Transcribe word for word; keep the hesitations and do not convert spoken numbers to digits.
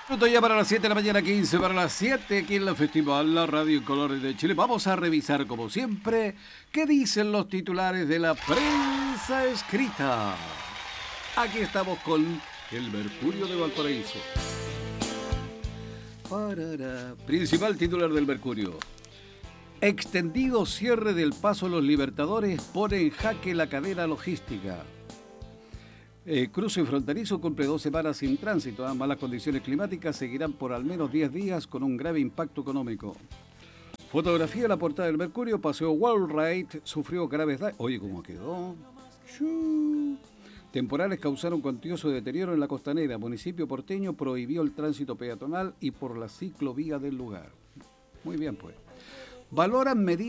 Minuto ya para las siete de la mañana, quince para las siete, aquí en la Festival, la Radio en Colores de Chile. Vamos a revisar, como siempre, qué dicen los titulares de la prensa escrita. Aquí estamos con el Mercurio de Valparaíso. Parará. Principal titular del Mercurio. Extendido cierre del paso a los Libertadores pone en jaque la cadena logística. Eh, cruce fronterizo cumple dos semanas sin tránsito. Las malas condiciones climáticas seguirán por al menos diez días con un grave impacto económico. Fotografía de la portada del Mercurio. Paseo Wallride sufrió graves daños. Oye, ¿cómo quedó? Shuu. Temporales causaron cuantioso deterioro en la costanera. Municipio porteño prohibió el tránsito peatonal y por la ciclovía del lugar. Muy bien, pues. Valoran medidas